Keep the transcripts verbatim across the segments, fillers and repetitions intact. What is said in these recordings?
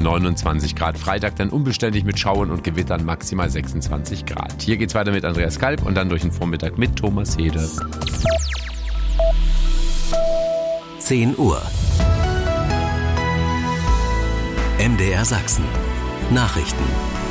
neunundzwanzig Grad. Freitag dann unbeständig mit Schauern und Gewittern, maximal sechsundzwanzig Grad. Hier geht's weiter mit Andreas Kalb und dann durch den Vormittag mit Thomas Hede. zehn Uhr. M D R Sachsen. Nachrichten.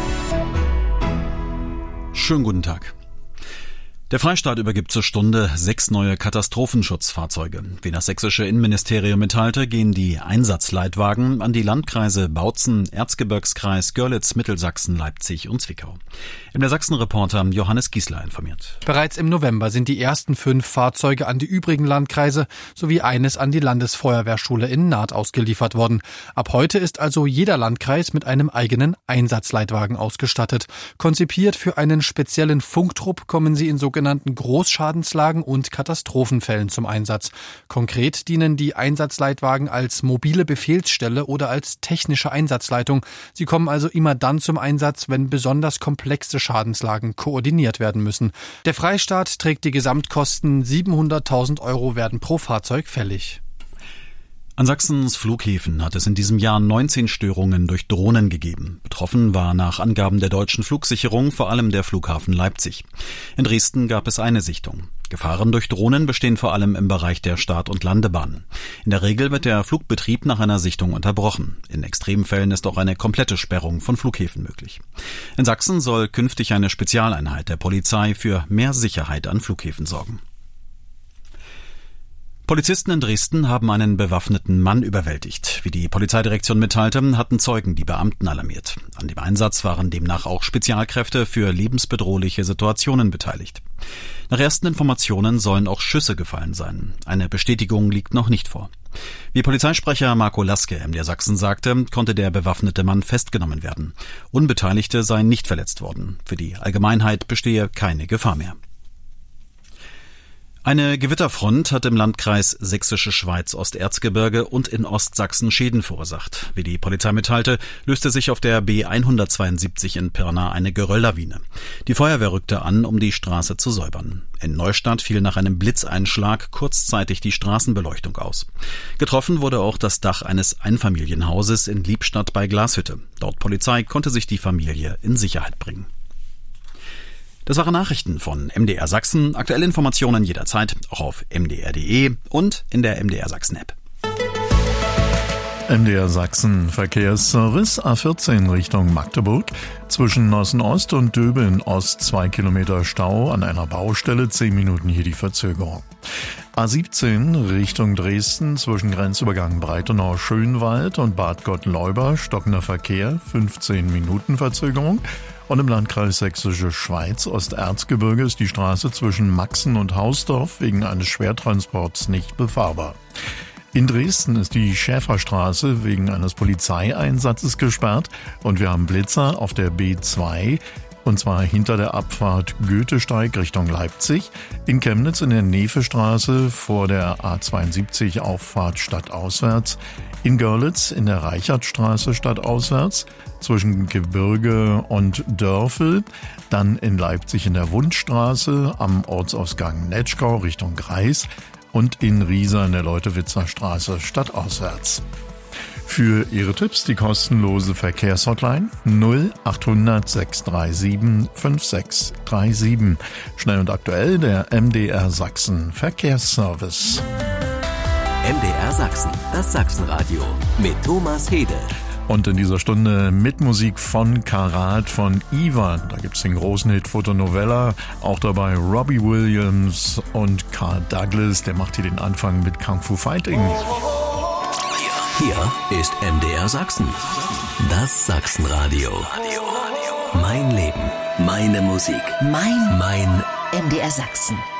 Schönen guten Tag. Der Freistaat übergibt zur Stunde sechs neue Katastrophenschutzfahrzeuge. Wie das sächsische Innenministerium mitteilte, gehen die Einsatzleitwagen an die Landkreise Bautzen, Erzgebirgskreis, Görlitz, Mittelsachsen, Leipzig und Zwickau. M D R Sachsen-Reporter Johannes Giesler informiert. Bereits im November sind die ersten fünf Fahrzeuge an die übrigen Landkreise sowie eines an die Landesfeuerwehrschule in Naht ausgeliefert worden. Ab heute ist also jeder Landkreis mit einem eigenen Einsatzleitwagen ausgestattet. Konzipiert für einen speziellen Funktrupp kommen sie in sogenannten sogenannten Großschadenslagen und Katastrophenfällen zum Einsatz. Konkret dienen die Einsatzleitwagen als mobile Befehlsstelle oder als technische Einsatzleitung. Sie kommen also immer dann zum Einsatz, wenn besonders komplexe Schadenslagen koordiniert werden müssen. Der Freistaat trägt die Gesamtkosten, siebenhunderttausend Euro werden pro Fahrzeug fällig. An Sachsens Flughäfen hat es in diesem Jahr neunzehn Störungen durch Drohnen gegeben. Betroffen war nach Angaben der deutschen Flugsicherung vor allem der Flughafen Leipzig. In Dresden gab es eine Sichtung. Gefahren durch Drohnen bestehen vor allem im Bereich der Start- und Landebahnen. In der Regel wird der Flugbetrieb nach einer Sichtung unterbrochen. In Extremfällen ist auch eine komplette Sperrung von Flughäfen möglich. In Sachsen soll künftig eine Spezialeinheit der Polizei für mehr Sicherheit an Flughäfen sorgen. Polizisten in Dresden haben einen bewaffneten Mann überwältigt. Wie die Polizeidirektion mitteilte, hatten Zeugen die Beamten alarmiert. An dem Einsatz waren demnach auch Spezialkräfte für lebensbedrohliche Situationen beteiligt. Nach ersten Informationen sollen auch Schüsse gefallen sein. Eine Bestätigung liegt noch nicht vor. Wie Polizeisprecher Marco Laske M D R Sachsen sagte, konnte der bewaffnete Mann festgenommen werden. Unbeteiligte seien nicht verletzt worden. Für die Allgemeinheit bestehe keine Gefahr mehr. Eine Gewitterfront hat im Landkreis Sächsische Schweiz Osterzgebirge und in Ostsachsen Schäden verursacht. Wie die Polizei mitteilte, löste sich auf der B hundertzweiundsiebzig in Pirna eine Gerölllawine. Die Feuerwehr rückte an, um die Straße zu säubern. In Neustadt fiel nach einem Blitzeinschlag kurzzeitig die Straßenbeleuchtung aus. Getroffen wurde auch das Dach eines Einfamilienhauses in Liebstadt bei Glashütte. Dort Polizei konnte sich die Familie in Sicherheit bringen. Das waren Nachrichten von M D R Sachsen. Aktuelle Informationen jederzeit auch auf m d r punkt d e und in der M D R Sachsen App. M D R Sachsen Verkehrsservice A vierzehn Richtung Magdeburg. Zwischen Nossen Ost und Döbeln Ost zwei Kilometer Stau an einer Baustelle, zehn Minuten hier die Verzögerung. A siebzehn Richtung Dresden zwischen Grenzübergang Breitenau-Schönwald und Bad Gottleuba stockender Verkehr, fünfzehn Minuten Verzögerung. Und im Landkreis Sächsische Schweiz Osterzgebirge ist die Straße zwischen Maxen und Hausdorf wegen eines Schwertransports nicht befahrbar. In Dresden ist die Schäferstraße wegen eines Polizeieinsatzes gesperrt und wir haben Blitzer auf der B zwei, und zwar hinter der Abfahrt Goethesteig Richtung Leipzig, in Chemnitz in der Nefestraße vor der A zweiundsiebzig Auffahrt stadtauswärts, in Görlitz in der Reichertstraße stadtauswärts, zwischen Gebirge und Dörfel, dann in Leipzig in der Wundstraße am Ortsausgang Netschkau Richtung Greis und in Riesa in der Leutewitzer Straße stadtauswärts. Für Ihre Tipps die kostenlose Verkehrshotline null achthundert sechshundertsiebenunddreißig fünfundsiebzig siebenunddreißig. Schnell und aktuell der M D R Sachsen Verkehrsservice. M D R Sachsen, das Sachsenradio mit Thomas Hede. Und in dieser Stunde mit Musik von Karat von Ivan. Da gibt's den großen Hit Fotonovella, auch dabei Robbie Williams und Carl Douglas, der macht hier den Anfang mit Kung Fu Fighting. Hier ist M D R Sachsen, das Sachsenradio. Mein Leben, meine Musik, mein, mein M D R Sachsen.